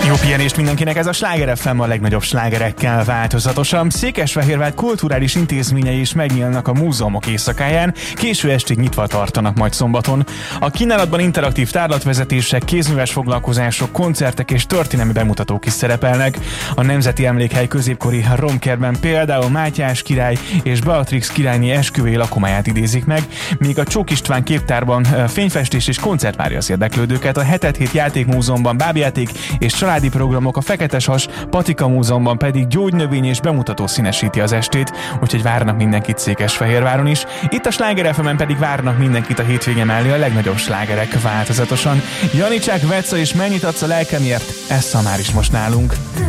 Jó pihenést mindenkinek, ez a Sláger FM a legnagyobb slágerekkel változatosan. Székesfehérvár kulturális intézményei is megnyílnak a múzeumok éjszakáján, késő estig nyitva tartanak majd szombaton. A kínálatban interaktív tárlatvezetések, kézműves foglalkozások, koncertek és történelmi bemutatók is szerepelnek. A Nemzeti Emlékhely középkori romkertben például Mátyás király és Beatrix királyné esküvői lakomáját idézik meg, míg a Csók István képtárban fényfestés és koncert várja az érdeklődőket, a Hetet Hét Játékmúzeumban bábjáték és családi programok, a Feketesas Patika Múzeumban pedig gyógynövény és bemutató színesíti az estét, úgyhogy várnak mindenkit Székesfehérváron is. Itt a Sláger FM-en pedig várnak mindenkit a hétvége mellé a legnagyobb slágerek változatosan. Janicsák, Veca és Mennyit adsz a lelkemért, ez már is most nálunk.